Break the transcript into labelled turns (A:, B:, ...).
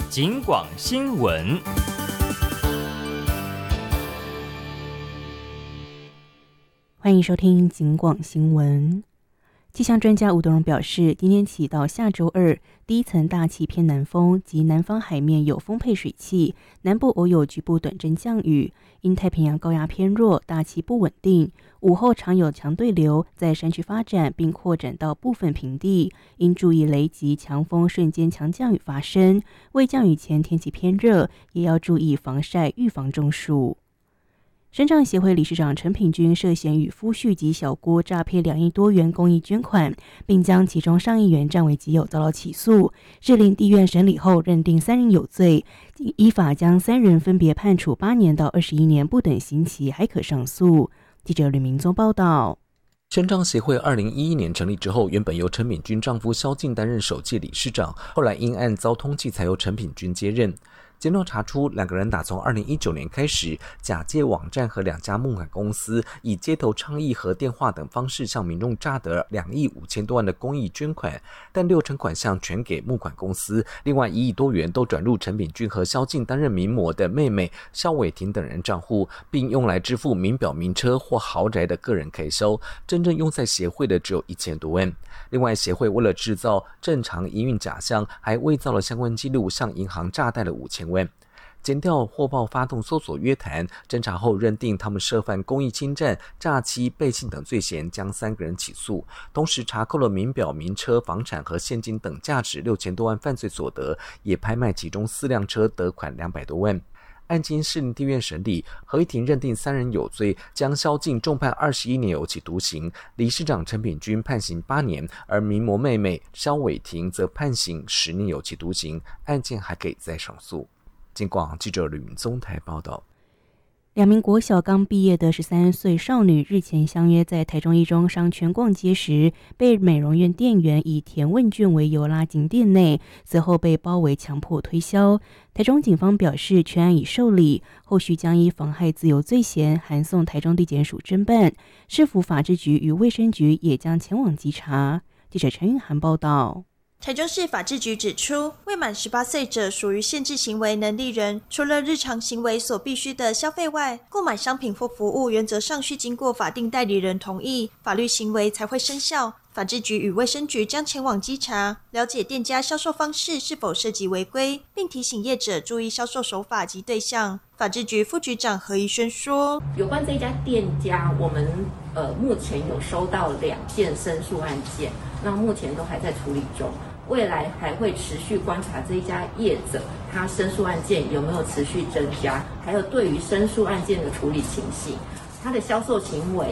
A: 警广新闻。
B: 欢迎收听警广新闻。气象专家吴德荣表示，今天起到下周二，第一层大气偏南风及南方海面有丰沛水汽，南部偶有局部短阵降雨，因太平洋高压偏弱，大气不稳定，午后常有强对流在山区发展并扩展到部分平地，应注意雷击、强风、瞬间强降雨发生。未降雨前天气偏热，也要注意防晒，预防中暑。身障协会理事长陈品君涉嫌与夫婿及小姑诈骗2亿多元公益捐款，并将其中上亿元占为己有，遭到起诉。士林地院审理后认定3人有罪，依法将3人分别判处8年到21年不等刑期，还可上诉。记者吕明宗报道。
C: 身障协会2011年成立之后，原本由陈品君丈夫萧敬担任首届理事长，后来因案遭通缉，才由陈品君接任。检调查出，两个人打从2019年开始，假借网站和2家募款公司，以街头倡议和电话等方式向民众诈得2亿5千多万的公益捐款，但60%款项全给募款公司，另外1亿多元都转入陈品君和萧敬担任名模的妹妹萧伟婷等人账户，并用来支付名表、名车或豪宅的个人开销，真正用在协会的只有1000多万。另外，协会为了制造正常营运假象，还伪造了相关记录，向银行诈贷了5000万。检调获报发动搜索约谈，侦查后认定他们涉犯公益侵占、诈欺、背信等罪嫌，将3个人起诉。同时查扣了名表、名车、房产和现金等价值6000多万犯罪所得，也拍卖其中4辆车得款200多万。案经士林地院审理，合议庭认定3人有罪，将萧敬重判21年有期徒刑，理事长陈品君判刑8年，而名模妹妹萧伟婷则判刑10年有期徒刑，案件还可以再上诉。警广记者吕明宗台报道。
B: 2名国小刚毕业的13岁少女日前相约在台中一中商圈逛街时，被美容院店员以填问卷为由拉进店内，随后被包围强迫推销。台中警方表示，全案已受理，后续将依妨害自由罪嫌函送台中地检署侦办。市府法制局与卫生局也将前往稽查。记者陈韵涵报道。
D: 台中市法制局指出，未满18岁者属于限制行为能力人，除了日常行为所必须的消费外，购买商品或服务原则上需经过法定代理人同意，法律行为才会生效。法制局与卫生局将前往稽查，了解店家销售方式是否涉及违规，并提醒业者注意销售手法及对象。法制局副局长何怡轩说，
E: 有关这家店家，我们目前有收到2件申诉案件，那目前都还在处理中，未来还会持续观察这一家业者他申诉案件有没有持续增加，还有对于申诉案件的处理情形，他的销售行为